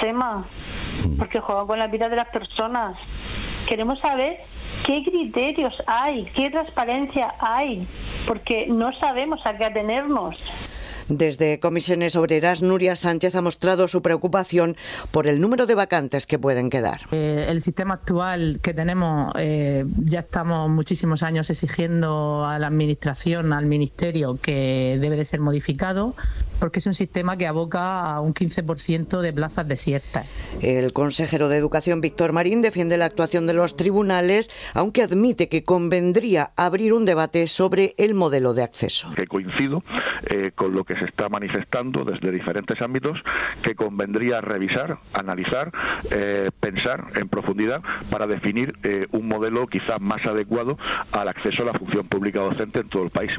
sistema, porque juega con la vida de las personas. Queremos saber qué criterios hay, qué transparencia hay, porque no sabemos a qué atenernos. Desde Comisiones Obreras, Nuria Sánchez ha mostrado su preocupación por el número de vacantes que pueden quedar. El sistema actual que tenemos, ya estamos muchísimos años exigiendo a la Administración, al Ministerio, que debe de ser modificado, porque es un sistema que aboca a un 15% de plazas desiertas. El consejero de Educación, Víctor Marín, defiende la actuación de los tribunales, aunque admite que convendría abrir un debate sobre el modelo de acceso. Que coincido con lo que se está manifestando desde diferentes ámbitos, que convendría revisar, analizar, pensar en profundidad para definir un modelo quizás más adecuado al acceso a la función pública docente en todo el país.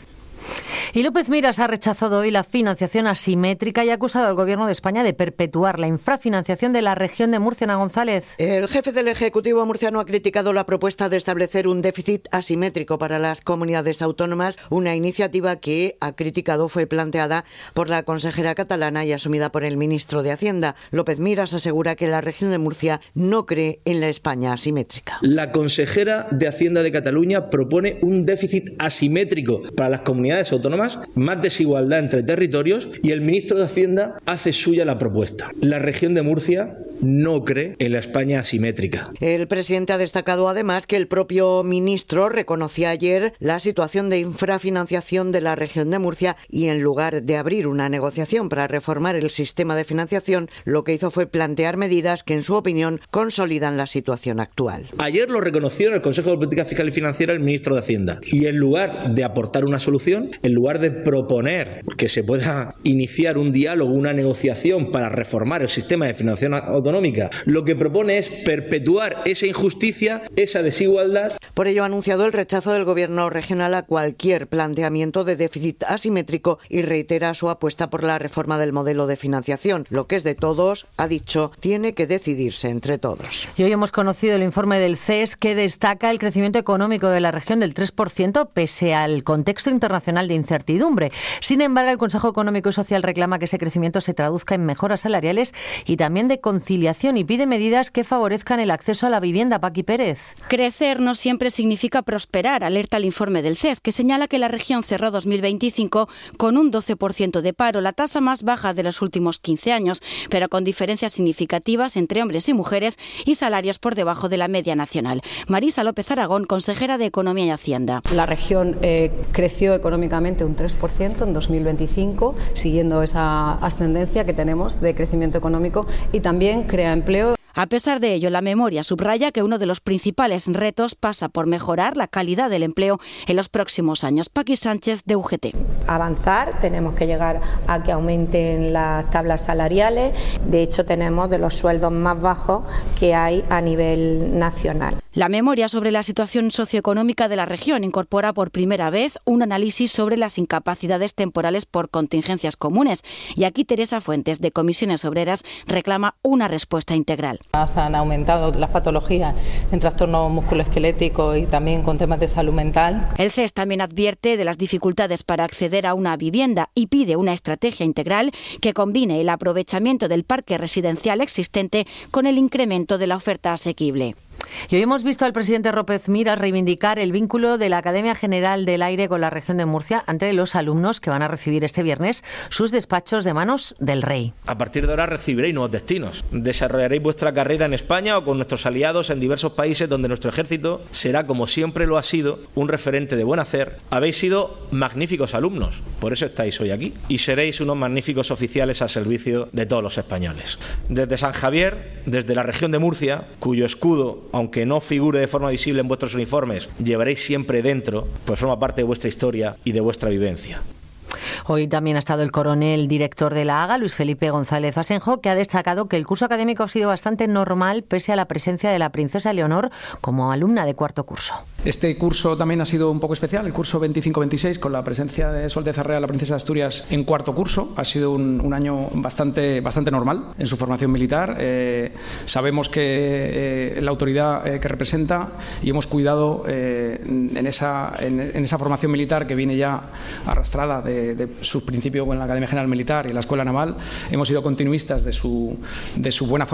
Y López Miras ha rechazado hoy la financiación asimétrica y ha acusado al Gobierno de España de perpetuar la infrafinanciación de la región de Murcia. Ana González. El jefe del Ejecutivo murciano ha criticado la propuesta de establecer un déficit asimétrico para las comunidades autónomas, una iniciativa que, ha criticado, fue planteada por la consejera catalana y asumida por el ministro de Hacienda. López Miras asegura que la región de Murcia no cree en la España asimétrica. La consejera de Hacienda de Cataluña propone un déficit asimétrico para las comunidades autónomas, más desigualdad entre territorios, y el ministro de Hacienda hace suya la propuesta. La región de Murcia no cree en la España asimétrica. El presidente ha destacado además que el propio ministro reconocía ayer la situación de infrafinanciación de la región de Murcia y, en lugar de abrir una negociación para reformar el sistema de financiación, lo que hizo fue plantear medidas que, en su opinión, consolidan la situación actual. Ayer lo reconoció en el Consejo de Política Fiscal y Financiera el ministro de Hacienda, y en lugar de aportar una solución, en lugar de proponer que se pueda iniciar un diálogo, una negociación para reformar el sistema de financiación autonómica, lo que propone es perpetuar esa injusticia, esa desigualdad. Por ello ha anunciado el rechazo del Gobierno regional a cualquier planteamiento de déficit asimétrico y reitera su apuesta por la reforma del modelo de financiación. Lo que es de todos, ha dicho, tiene que decidirse entre todos. Y hoy hemos conocido el informe del CES que destaca el crecimiento económico de la región del 3% pese al contexto internacional de incertidumbre. Sin embargo, el Consejo Económico y Social reclama que ese crecimiento se traduzca en mejoras salariales y también de conciliación, y pide medidas que favorezcan el acceso a la vivienda. Paqui Pérez. Crecer no siempre significa prosperar, alerta el informe del CES, que señala que la región cerró 2025 con un 12% de paro, la tasa más baja de los últimos 15 años, pero con diferencias significativas entre hombres y mujeres y salarios por debajo de la media nacional. Marisa López Aragón, consejera de Economía y Hacienda. La región creció económicamente un 3% en 2025, siguiendo esa ascendencia que tenemos de crecimiento económico, y también crea empleo. A pesar de ello, la memoria subraya que uno de los principales retos pasa por mejorar la calidad del empleo en los próximos años. Paqui Sánchez, de UGT. Avanzar, tenemos que llegar a que aumenten las tablas salariales. De hecho, tenemos de los sueldos más bajos que hay a nivel nacional. La memoria sobre la situación socioeconómica de la región incorpora por primera vez un análisis sobre las incapacidades temporales por contingencias comunes. Y aquí Teresa Fuentes, de Comisiones Obreras, reclama una respuesta integral. Han aumentado las patologías en trastornos musculoesqueléticos y también con temas de salud mental. El CES también advierte de las dificultades para acceder a una vivienda y pide una estrategia integral que combine el aprovechamiento del parque residencial existente con el incremento de la oferta asequible. Y hoy hemos visto al presidente López Miras reivindicar el vínculo de la Academia General del Aire con la región de Murcia ante los alumnos que van a recibir este viernes sus despachos de manos del Rey. A partir de ahora recibiréis nuevos destinos. Desarrollaréis vuestra carrera en España o con nuestros aliados en diversos países donde nuestro ejército será, como siempre lo ha sido, un referente de buen hacer. Habéis sido magníficos alumnos, por eso estáis hoy aquí, y seréis unos magníficos oficiales al servicio de todos los españoles. Desde San Javier, desde la región de Murcia, cuyo escudo, aunque no figure de forma visible en vuestros uniformes, llevaréis siempre dentro, pues forma parte de vuestra historia y de vuestra vivencia. Hoy también ha estado el coronel director de la AGA, Luis Felipe González Asenjo, que ha destacado que el curso académico ha sido bastante normal pese a la presencia de la princesa Leonor como alumna de cuarto curso. Este curso también ha sido un poco especial, el curso 25-26, con la presencia de Su Alteza Real, la princesa de Asturias, en cuarto curso. Ha sido un año bastante normal en su formación militar. Sabemos que la autoridad que representa, y hemos cuidado en esa formación militar que viene ya arrastrada de sus principios en la Academia General Militar y la Escuela Naval. Hemos sido continuistas de su buena formación